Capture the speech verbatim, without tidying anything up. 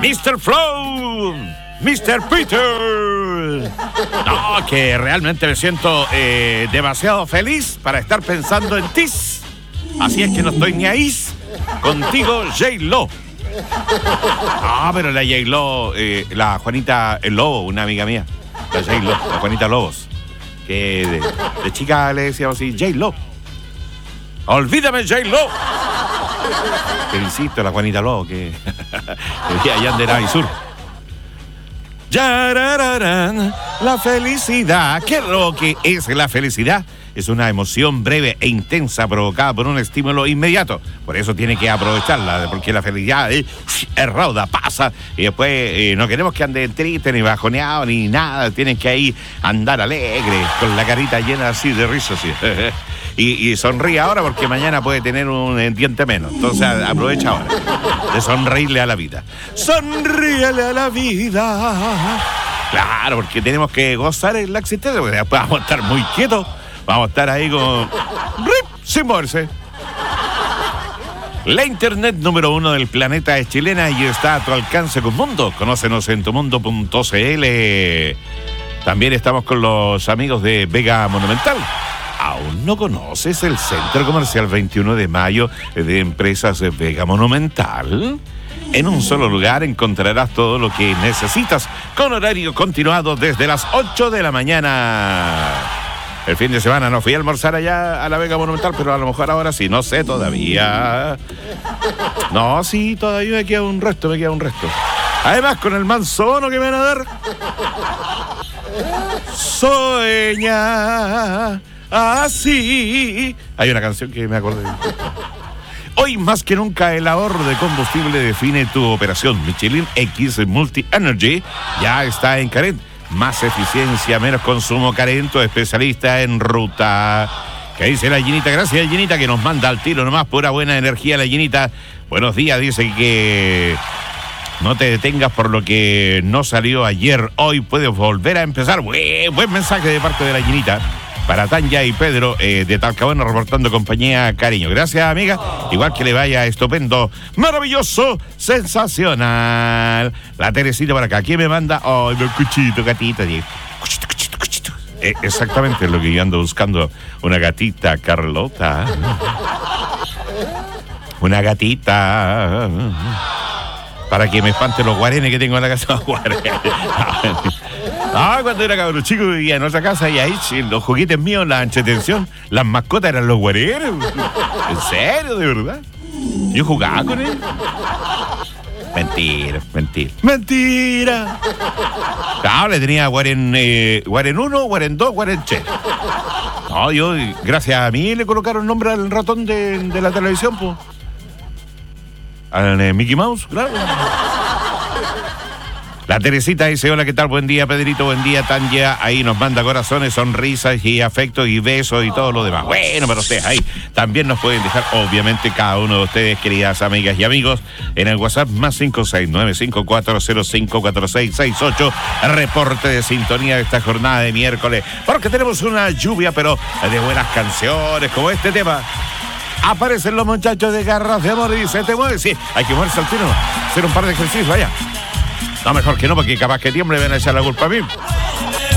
mister Flow, mister Peter. No, que realmente me siento eh, demasiado feliz para estar pensando en ti. Así es que no estoy ni ahí contigo, J-Lo. Ah, pero la J-Lo, eh, la Juanita el Lobo, una amiga mía, la J-Lo, la Juanita Lobos, que de, de chica le decíamos así, J-Lo. Olvídame, J-Lo. Felicito a la Juanita Lobo, que vivía allá en Denay Sur. Yarararán, la felicidad. ¿Qué es lo que es la felicidad? Es una emoción breve e intensa provocada por un estímulo inmediato. Por eso tiene que aprovecharla, porque la felicidad es, es rauda, pasa. Y después eh, no queremos que ande triste, ni bajoneado, ni nada. Tienen que ahí andar alegre, con la carita llena así de risa. Así. Y, y sonríe ahora porque mañana puede tener un diente menos. Entonces aprovecha ahora de sonreírle a la vida. Sonríele a la vida. Claro, porque tenemos que gozar en la existencia, porque después vamos a estar muy quietos. Vamos a estar ahí con... ¡Rip! Sin moverse. La internet número uno del planeta es chilena y está a tu alcance con Mundo. Conócenos en tumundo punto c l. También estamos con los amigos de Vega Monumental. ¿Aún no conoces el Centro Comercial veintiuno de mayo de Empresas de Vega Monumental? En un solo lugar encontrarás todo lo que necesitas con horario continuado desde las ocho de la mañana. El fin de semana no fui a almorzar allá a la Vega Monumental, pero a lo mejor ahora sí, no sé todavía. No, sí, todavía me queda un resto, me queda un resto. Además, con el manzono que me van a dar. Sueña así. Hay una canción que me acordé. Hoy más que nunca el ahorro de combustible define tu operación. Michelin X Multi Energy ya está en Caret. Más eficiencia, menos consumo. Carento, especialista en ruta. ¿Qué dice la Ginita? Gracias, Ginita, que nos manda al tiro nomás. Pura buena energía la Ginita. Buenos días, dice que no te detengas por lo que no salió ayer. Hoy puedes volver a empezar. Buen, buen mensaje de parte de la Ginita. Para Tanya y Pedro eh, de Talcahuano reportando compañía, cariño. Gracias, amiga. Igual que le vaya estupendo, maravilloso, sensacional. La Teresita para acá. ¿Quién me manda? Oh, mi cuchito, gatita. Cuchito, cuchito, cuchito. Eh, exactamente lo que yo ando buscando. Una gatita, Carlota. Una gatita. Para que me espante los guarenes que tengo en la casa. Ah, cuando era cabrón chico vivía en otra casa y ahí sí, los juguetes míos, la entretención, las mascotas eran los guarenes. ¿En serio? ¿De verdad? Yo jugaba con él. Mentira, mentira. ¡Mentira! Claro, le tenía Guaren eh, Guaren uno, Guaren dos, Guaren tres. No, yo, gracias a mí, le colocaron nombre al ratón de, de la televisión, pues. Al eh, Mickey Mouse, claro. La Teresita dice, hola, ¿qué tal? Buen día, Pedrito, buen día, Tanya. Ahí nos manda corazones, sonrisas y afectos y besos y todo lo demás. Bueno, para ustedes ahí también nos pueden dejar, obviamente, cada uno de ustedes, queridas amigas y amigos, en el WhatsApp más cinco seis nueve cinco cuatro cero cinco cuatro seis seis ocho. Reporte de sintonía de esta jornada de miércoles, porque tenemos una lluvia, pero de buenas canciones, como este tema. Aparecen los muchachos de Garras de Amor y se te mueve. Sí, hay que moverse al tiro, hacer un par de ejercicios, vaya. No, mejor que no, porque capaz que tiemble y van a echar la culpa a mí.